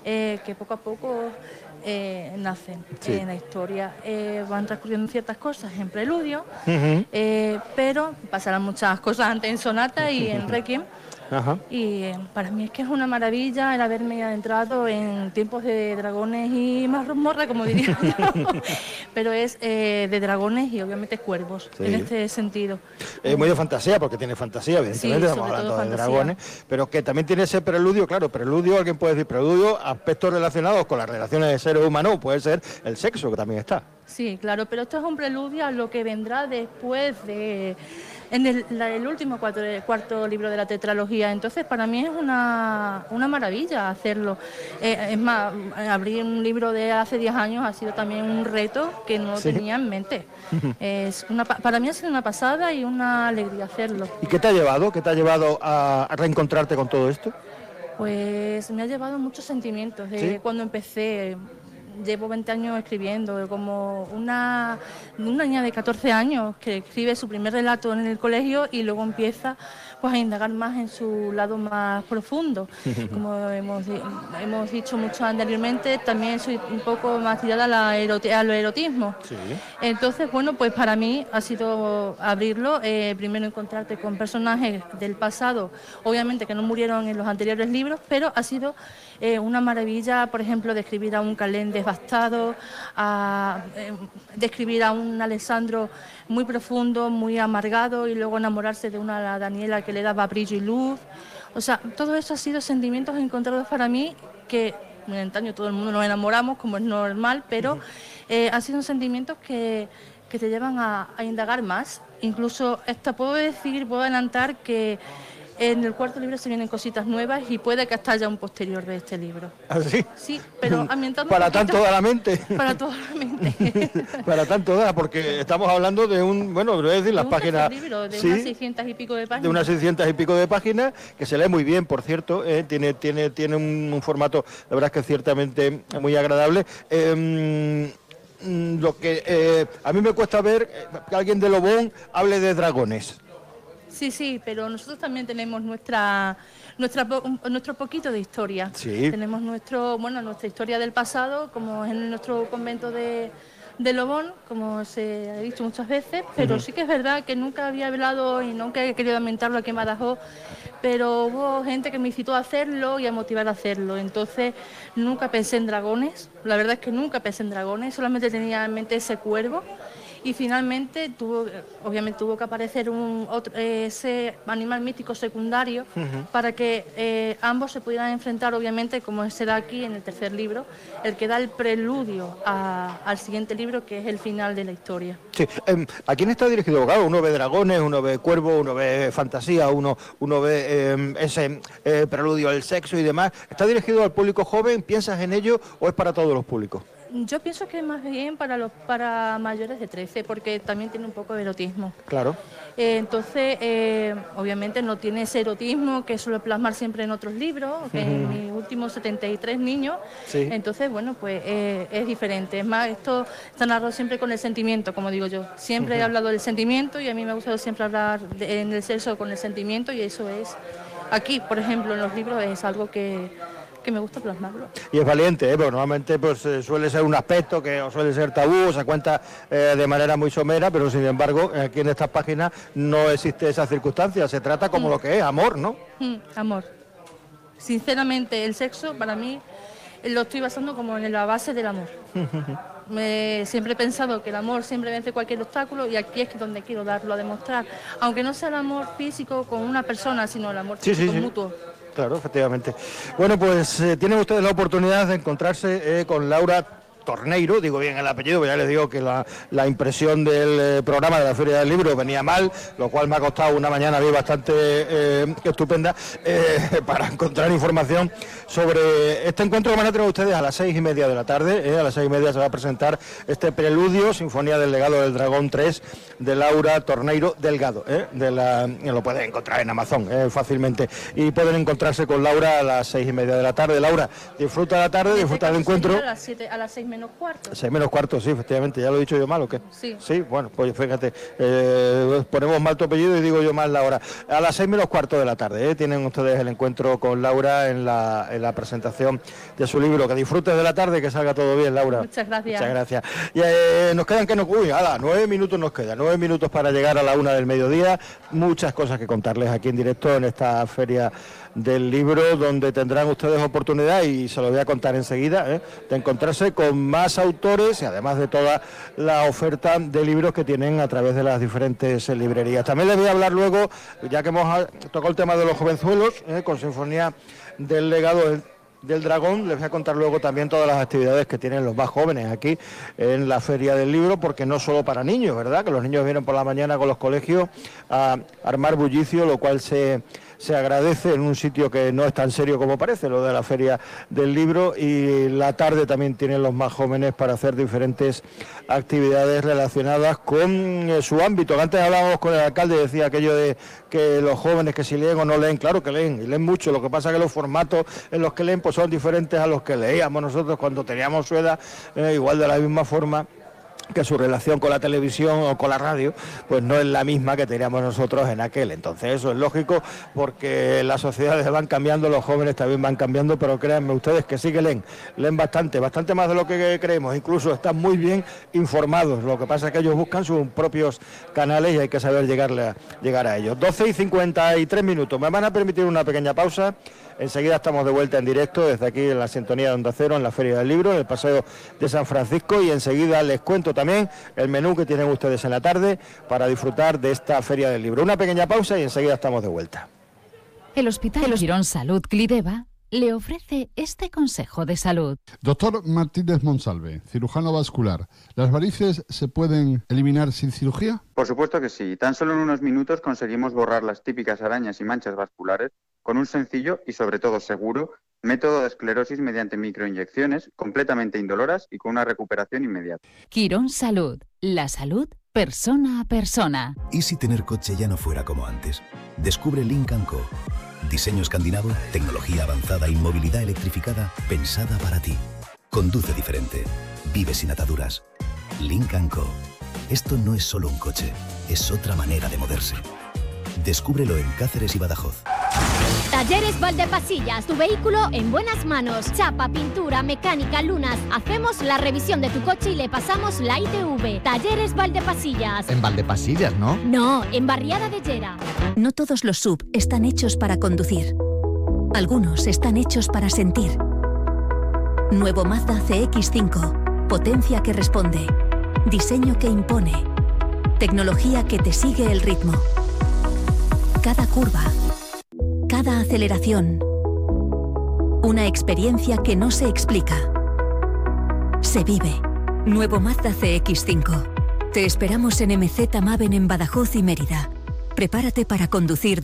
que poco a poco nacen en la historia. Van transcurriendo ciertas cosas en preludio, pero pasarán muchas cosas antes en sonata y en requiem. Ajá. Y para mí es que es una maravilla el haberme adentrado en tiempos de dragones y mazmorra, como diría yo, pero es de dragones y obviamente cuervos, Sí. en este sentido. Es muy de fantasía, porque tiene fantasía, evidentemente, Sí, estamos sobre todo hablando de fantasía. dragones, pero que también tiene ese preludio, claro, preludio, alguien puede decir preludio, aspectos relacionados con las relaciones de seres humanos, puede ser el sexo, que también está. Sí, claro, pero esto es un preludio a lo que vendrá después de... En el último cuarto libro de la tetralogía. Entonces, para mí es una maravilla hacerlo. Es más, abrir un libro de hace 10 años ha sido también un reto que no Sí. tenía en mente. Para mí ha sido una pasada y una alegría hacerlo. ¿Y qué te ha llevado? ¿Qué te ha llevado a reencontrarte con todo esto? Pues me ha llevado muchos sentimientos. ¿Sí? Cuando empecé, llevo 20 años escribiendo, como una niña de 14 años que escribe su primer relato en el colegio y luego empieza pues a indagar más en su lado más profundo. Como hemos dicho mucho anteriormente, también soy un poco más tirada a lo erotismo. Sí. Entonces, bueno, pues para mí ha sido abrirlo, primero encontrarte con personajes del pasado, obviamente que no murieron en los anteriores libros, pero ha sido una maravilla, por ejemplo, describir a un Calén devastado, describir a un Alessandro muy profundo, muy amargado y luego enamorarse de una Daniela que le daba brillo y luz. O sea, todo eso ha sido sentimientos encontrados para mí que en antaño todo el mundo nos enamoramos, como es normal, pero han sido sentimientos que te llevan a indagar más. Incluso puedo adelantar que en el cuarto libro se vienen cositas nuevas y puede que hasta haya un posterior de este libro. ¿Así? Sí, pero ambientando Para un poquito, tanto da la mente. Para toda la mente. Para tanto da, porque estamos hablando de un, bueno, voy a decir, las un páginas... tercer libro de sí, unas 600 y pico de páginas. de unas 600 y pico de páginas, que se lee muy bien, por cierto, tiene un formato, la verdad es que ciertamente muy agradable. Lo que a mí me cuesta ver que alguien de Lobón hable de dragones. Sí, pero nosotros también tenemos nuestro poquito de historia. Sí. Tenemos nuestra historia del pasado, como es en nuestro convento de Lobón, como se ha dicho muchas veces, pero sí que es verdad que nunca había hablado y nunca he querido ambientarlo aquí en Badajoz, pero hubo gente que me incitó a hacerlo y a motivar a hacerlo. Entonces nunca pensé en dragones, la verdad es que nunca pensé en dragones, solamente tenía en mente ese cuervo. Y finalmente obviamente tuvo que aparecer ese animal mítico secundario para que ambos se pudieran enfrentar, obviamente, como se da aquí en el tercer libro, el que da el preludio al siguiente libro, que es el final de la historia. Sí. ¿A quién está dirigido? Claro, uno ve dragones, uno ve cuervo, uno ve fantasía, uno ve ese preludio al sexo y demás. ¿Está dirigido al público joven? ¿Piensas en ello o es para todos los públicos? Yo pienso que más bien para mayores de 13, porque también tiene un poco de erotismo. Claro. Entonces, obviamente no tiene ese erotismo que suelo plasmar siempre en otros libros, en mis últimos 73 niños. Sí. Entonces, bueno, pues es diferente. Es más, esto está narrado siempre con el sentimiento, como digo yo. Siempre he hablado del sentimiento y a mí me ha gustado siempre hablar en el sexo con el sentimiento, y eso es, aquí, por ejemplo, en los libros es algo que me gusta plasmarlo. Y es valiente, porque normalmente pues suele ser un aspecto que suele ser tabú, se cuenta de manera muy somera, pero sin embargo aquí en estas páginas no existe esa circunstancia, se trata como lo que es, amor, ¿no? Amor. Sinceramente, el sexo para mí lo estoy basando como en la base del amor. Siempre he pensado que el amor siempre vence cualquier obstáculo y aquí es donde quiero darlo a demostrar, aunque no sea el amor físico con una persona, sino el amor físico mutuo. Claro, efectivamente. Bueno, pues tienen ustedes la oportunidad de encontrarse con Laura Torneiro, digo bien el apellido, pero ya les digo que la impresión del programa de la Feria del Libro venía mal, lo cual me ha costado una mañana bastante estupenda para encontrar información sobre este encuentro que van a tener ustedes a las 6:30 de la tarde. A las 6:30 se va a presentar este preludio, Sinfonía del Legado del Dragón 3, de Laura Torneiro Delgado. Lo pueden encontrar en Amazon fácilmente, y pueden encontrarse con Laura a las 6:30 de la tarde. Laura, disfruta la tarde, disfruta del encuentro. A las 6:30 menos cuarto. 6 menos cuarto, sí, efectivamente. ¿Ya lo he dicho yo mal o qué? Sí. Sí, bueno, pues fíjate, ponemos mal tu apellido y digo yo mal la hora. A las 6 menos cuarto de la tarde, tienen ustedes el encuentro con Laura en la presentación de su libro. Que disfrutes de la tarde, que salga todo bien, Laura. Muchas gracias. Muchas gracias. Y nos quedan que 9 minutos nos quedan, 9 minutos para llegar a la 1 del mediodía. Muchas cosas que contarles aquí en directo en esta feria del libro, donde tendrán ustedes oportunidad, y se lo voy a contar enseguida, de encontrarse con más autores y además de toda la oferta de libros que tienen a través de las diferentes librerías. También les voy a hablar luego, ya que hemos tocado el tema de los jovenzuelos, con Sinfonía del Legado del Dragón, les voy a contar luego también todas las actividades que tienen los más jóvenes aquí en la Feria del Libro, porque no solo para niños, ¿verdad? Que los niños vienen por la mañana con los colegios a armar bullicio, lo cual se agradece en un sitio que no es tan serio como parece, lo de la Feria del Libro, y la tarde también tienen los más jóvenes para hacer diferentes actividades relacionadas con su ámbito. Antes hablábamos con el alcalde y decía aquello de que los jóvenes que si leen o no leen, claro que leen, y leen mucho, lo que pasa es que los formatos en los que leen pues son diferentes a los que leíamos nosotros cuando teníamos su edad, igual de la misma forma que su relación con la televisión o con la radio pues no es la misma que teníamos nosotros en aquel entonces. Eso es lógico, porque las sociedades van cambiando, los jóvenes también van cambiando, pero créanme ustedes que sí que leen bastante más de lo que creemos, incluso están muy bien informados. Lo que pasa es que ellos buscan sus propios canales y hay que saber llegar a ellos. 12:53, me van a permitir una pequeña pausa. Enseguida estamos de vuelta en directo desde aquí en la sintonía de Onda Cero, en la Feria del Libro, en el Paseo de San Francisco, y enseguida les cuento también el menú que tienen ustedes en la tarde para disfrutar de esta Feria del Libro. Una pequeña pausa y enseguida estamos de vuelta. El Hospital Quirón Salud Clideva le ofrece este consejo de salud. Doctor Martínez Monsalve, cirujano vascular, ¿las varices se pueden eliminar sin cirugía? Por supuesto que sí. Tan solo en unos minutos conseguimos borrar las típicas arañas y manchas vasculares con un sencillo y sobre todo seguro método de esclerosis mediante microinyecciones completamente indoloras y con una recuperación inmediata. Quirón Salud, la salud persona a persona. ¿Y si tener coche ya no fuera como antes? Descubre Lynk & Co. Diseño escandinavo, tecnología avanzada y movilidad electrificada pensada para ti. Conduce diferente. Vive sin ataduras. Lynk & Co. Esto no es solo un coche, es otra manera de moverse. Descúbrelo en Cáceres y Badajoz. Talleres Valdepasillas, tu vehículo en buenas manos. Chapa, pintura, mecánica, lunas. Hacemos la revisión de tu coche y le pasamos la ITV. Talleres Valdepasillas. En Valdepasillas, ¿no? No, en Barriada de Llera. No todos los SUV están hechos para conducir. Algunos están hechos para sentir. Nuevo Mazda CX-5. Potencia que responde. Diseño que impone. Tecnología que te sigue el ritmo. Cada curva, cada aceleración, una experiencia que no se explica. Se vive. Nuevo Mazda CX-5. Te esperamos en MZ Maven en Badajoz y Mérida. Prepárate para conducir